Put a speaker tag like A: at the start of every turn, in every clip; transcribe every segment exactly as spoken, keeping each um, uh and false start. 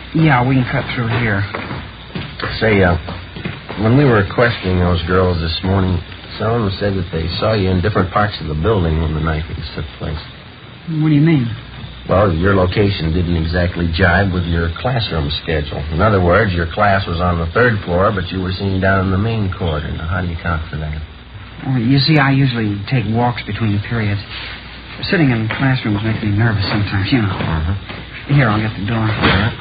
A: Yeah, we can cut through here.
B: Say, uh, when we were questioning those girls this morning, some of them said that they saw you in different parts of the building when the knifings took place.
A: What do you mean?
B: Well, your location didn't exactly jibe with your classroom schedule. In other words, your class was on the third floor, but you were seen down in the main corridor. Now, how do you account for that?
A: Well, you see, I usually take walks between periods. Sitting in classrooms makes me nervous sometimes, you know.
B: Uh-huh.
A: Here, I'll get the door.
B: Yeah.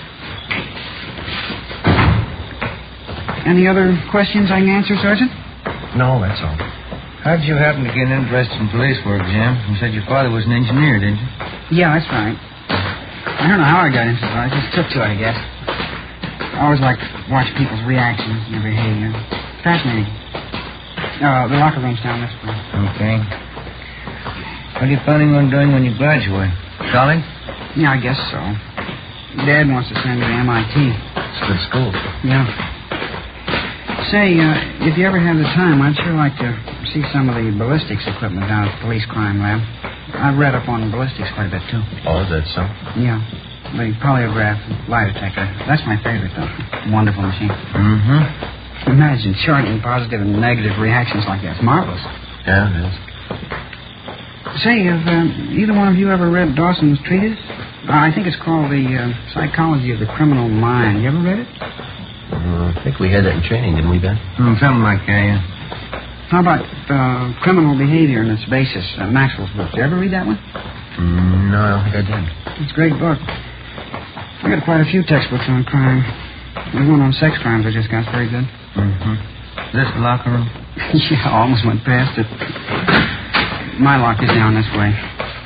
A: Any other questions I can answer, Sergeant?
B: No, that's all.
C: How did you happen to get interested in police work, Jim? You said your father was an engineer, didn't you?
A: Yeah, that's right. I don't know how I got into it. I just took to it, I guess. I always liked to watch people's reactions and their behavior. Fascinating. Uh, the locker room's down this way.
C: Okay. What are you planning on doing when you graduate? College?
A: Yeah, I guess so. Dad wants to send me to M I T.
B: It's a good school.
A: Yeah. Say, uh, if you ever have the time, I'd sure like to see some of the ballistics equipment down at the police crime lab. I've read up on ballistics quite a bit, too.
B: Oh, is that so?
A: Yeah. The polygraph lie detector. That's my favorite, though. Wonderful machine.
C: Mm-hmm.
A: Imagine charting positive and negative reactions like that. It's marvelous.
B: Yeah, it is.
A: Say, have uh, either one of you ever read Dawson's treatise? Uh, I think it's called The uh, Psychology of the Criminal Mind. You ever read it?
B: Uh, I think we had that in training, didn't we, Ben?
C: Mm, something like that, yeah.
A: How about uh, Criminal Behavior and Its Basis, uh, Maxwell's book? Did you ever read that one?
B: Mm, no, I don't think I did.
A: It's a great book. I got quite a few textbooks on crime. There's one on sex crimes I just got. It's very good.
C: Mm-hmm. This locker room?
A: Yeah, I almost went past it. My lock is down this way.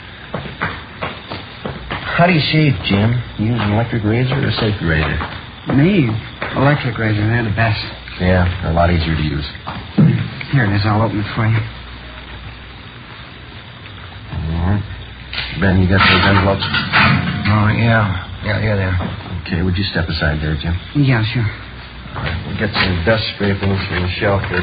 B: How do you shave, Jim? You use an electric razor or a safety razor?
A: Me? Electric razor. They're the best.
B: Yeah, they're a lot easier to use.
A: Here it is. I'll open it for you.
B: All right. Ben, you got those envelopes?
C: Oh, yeah. Yeah, yeah, there.
B: Okay, would you step aside there, Jim?
A: Yeah, sure.
B: All right, we'll get some dust scrapings from the shelf here.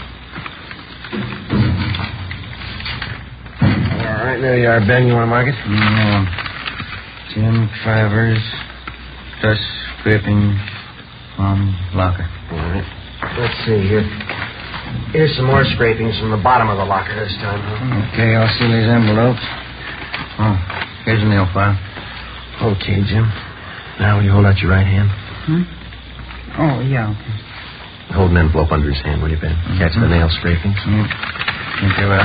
B: All right, there you are, Ben. You want to mark it?
C: Yeah. Jim Travers, dust scraping from locker.
B: All right. Let's see here. Here's some more scrapings from the bottom of the locker this time, huh?
C: Okay, I'll see these envelopes. Oh, here's a nail file.
B: Okay, Jim. Now, will you hold out your right hand?
A: Hmm? Oh, yeah, okay.
B: Hold an envelope under his hand, will you, Ben? Mm-hmm. Catch the nail scrapings.
C: Yep. Okay, well.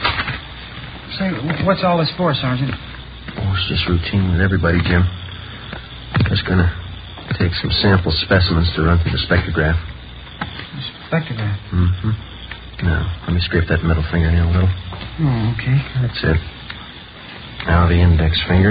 A: Say, what's all this for, Sergeant?
B: Oh, it's just routine with everybody, Jim. Just gonna take some sample specimens to run through the spectrograph.
A: The spectrograph?
B: Mm-hmm. Now, let me scrape that middle fingernail a little.
A: Oh, okay.
B: That's it. Now the index finger.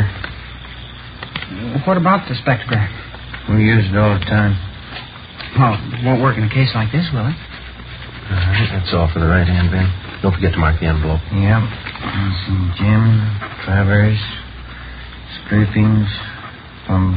A: What about the spectrograph?
C: We use it all the time.
A: Well, it won't work in a case like this, will it?
B: All right, that's all for the right hand, Ben. Don't forget to mark the envelope.
C: Yep. Let's see, Jim Travers, scrapings from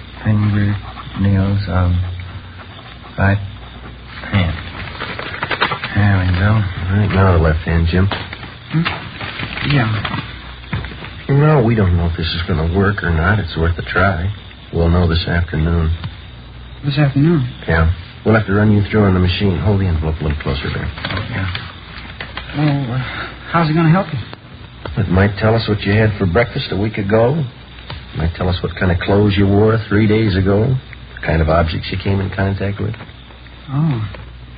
C: fingernails of right hand. There we go.
B: All right, now the left hand, Jim.
A: Hmm? Yeah.
B: No, we don't know if this is going to work or not. It's worth a try. We'll know this afternoon.
A: This afternoon?
B: Yeah. We'll have to run you through on the machine. Hold the envelope a little closer there.
A: Yeah. Well, uh, how's it going to help you?
B: It might tell us what you had for breakfast a week ago. It might tell us what kind of clothes you wore three days ago. The kind of objects you came in contact with.
A: Oh.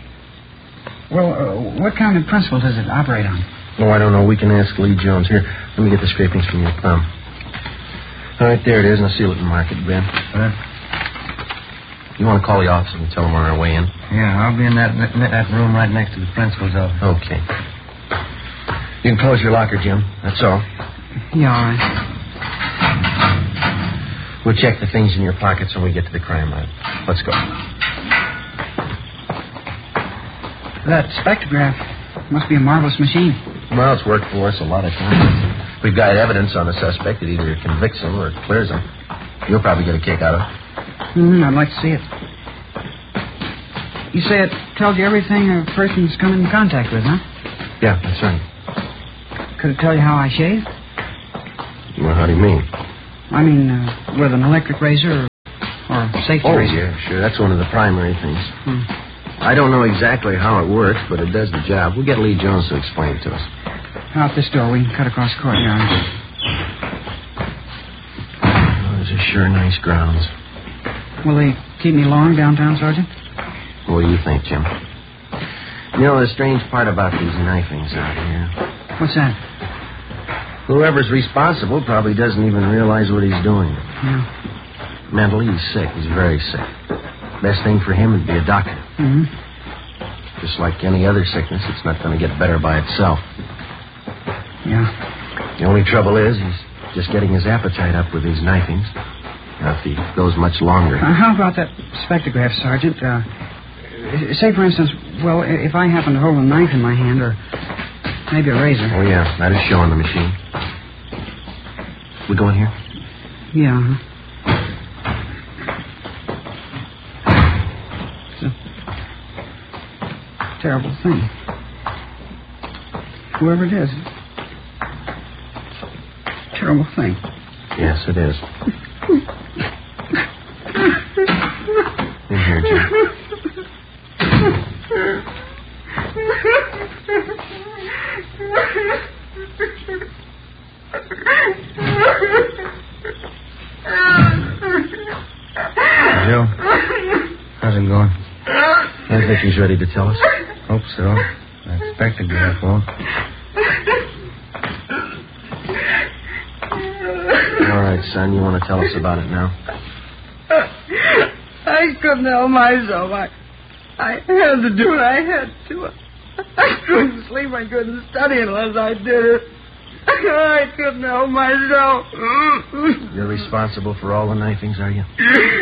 A: Well, uh, what kind of principle does it operate on?
B: Oh, I don't know. We can ask Lee Jones. Here, let me get the scrapings from your thumb. All right, there it is. Now seal it and mark it, Ben.
C: Huh?
B: You want to call the office and tell them we're on our way in?
C: Yeah, I'll be in that that room right next to the principal's office.
B: Okay. You can close your locker, Jim. That's all.
A: Yeah, all right.
B: We'll check the things in your pockets when we get to the crime lab. Let's go.
A: That spectrograph must be a marvelous machine.
B: Well, it's worked for us a lot of times. We've got evidence on the suspect that either convicts him or clears him. You'll probably get a kick out of it.
A: Mm-hmm, I'd like to see it. You say it tells you everything a person's come in contact with, huh?
B: Yeah, that's right.
A: Could it tell you how I shave?
B: Well, how do you mean?
A: I mean, uh, with an electric razor or, or for safety
B: Oh,
A: reasons.
B: yeah, sure. That's one of the primary things.
A: Hmm.
B: I don't know exactly how it works, but it does the job. We'll get Lee Jones to explain it to us.
A: Out this door. We can cut across the courtyard.
B: Oh, those are sure nice grounds.
A: Will they keep me long downtown, Sergeant?
B: What do you think, Jim? You know, the strange part about these knifings out here,
A: What's that?
B: whoever's responsible probably doesn't even realize what he's doing.
A: Yeah.
B: Mentally, he's sick. He's very sick. Best thing for him would be a doctor.
A: Mm-hmm.
B: Just like any other sickness, it's not going to get better by itself.
A: Yeah.
B: The only trouble is he's just getting his appetite up with these knifings. Now, if he goes much longer...
A: Uh, how about that spectrograph, Sergeant? Uh, say, for instance, well, if I happen to hold a knife in my hand or maybe a razor.
B: Oh, yeah, that is showing the machine. We go in here?
A: Yeah. Uh-huh. It's a terrible thing. Whoever it is. Terrible thing.
B: Yes, it is. In here, Jim.
C: Joe, how's it going?
B: I think he's ready to tell us.
C: Hope so. I expect a graph won't.
B: All right, son, you want to tell us about it now?
D: I couldn't help myself. I, I had to do it. I had to. I couldn't sleep. I couldn't study unless I did it. I couldn't help myself.
B: You're responsible for all the knifings, are you?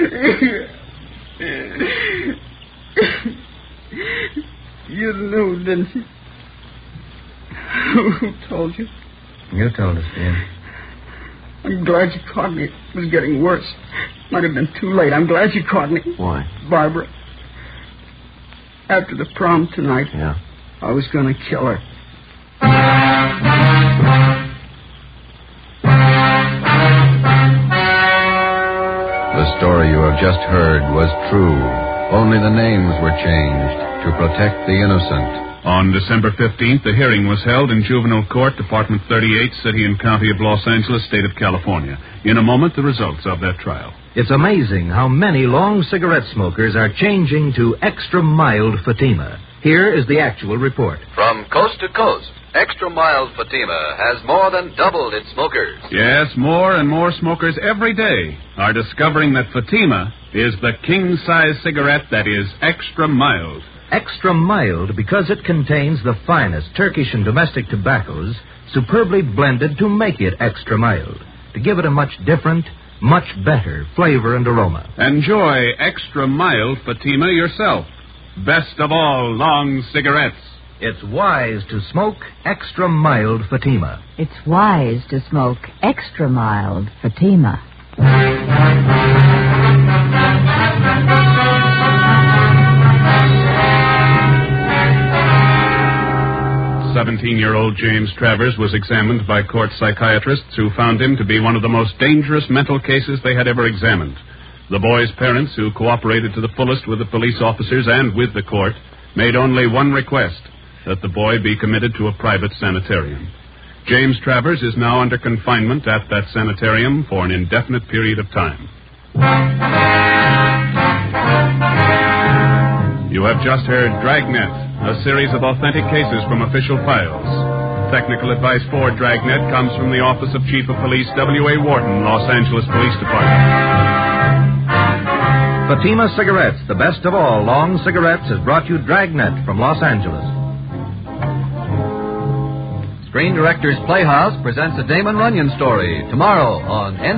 D: You knew, didn't you? Who told you?
C: You told us, Jim.
D: I'm glad you caught me. It was getting worse. Might have been too late. I'm glad you caught me.
B: Why?
D: Barbara. After the prom tonight,
B: Yeah.
D: I was going to kill her.
E: The story you have just heard was true. Only the names were changed to protect the innocent.
F: On December fifteenth, the hearing was held in Juvenile Court, Department thirty-eight, City and County of Los Angeles, State of California. In a moment, the results of that trial.
G: It's amazing how many long cigarette smokers are changing to extra mild Fatima. Here is the actual report.
H: From coast to coast, Extra Mild Fatima has more than doubled its smokers.
F: Yes, more and more smokers every day are discovering that Fatima is the king-size cigarette that is extra mild.
G: Extra mild because it contains the finest Turkish and domestic tobaccos superbly blended to make it extra mild, to give it a much different, much better flavor and aroma.
F: Enjoy extra mild Fatima yourself. Best of all long cigarettes.
G: It's wise to smoke extra mild Fatima.
I: It's wise to smoke extra mild Fatima.
F: seventeen-year-old James Travers was examined by court psychiatrists who found him to be one of the most dangerous mental cases they had ever examined. The boy's parents, who cooperated to the fullest with the police officers and with the court, made only one request, that the boy be committed to a private sanitarium. James Travers is now under confinement at that sanitarium for an indefinite period of time. You have just heard Dragnet, a series of authentic cases from official files. Technical advice for Dragnet comes from the Office of Chief of Police W A Wharton, Los Angeles Police Department.
G: Fatima Cigarettes, the best of all long cigarettes, has brought you Dragnet from Los Angeles.
H: Screen Directors Playhouse presents a Damon Runyon story tomorrow on N